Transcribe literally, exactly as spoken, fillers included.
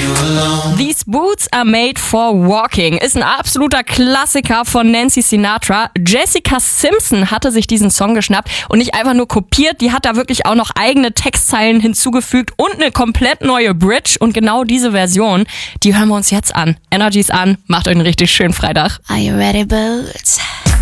These Boots are made for walking ist ein absoluter Klassiker von Nancy Sinatra. Jessica Simpson hatte sich diesen Song geschnappt und nicht einfach nur kopiert, die hat da wirklich auch noch eigene Textzeilen hinzugefügt und eine komplett neue Bridge und genau diese Version, die hören wir uns jetzt an. Energies an, macht euch einen richtig schönen Freitag. Are you ready, Boots?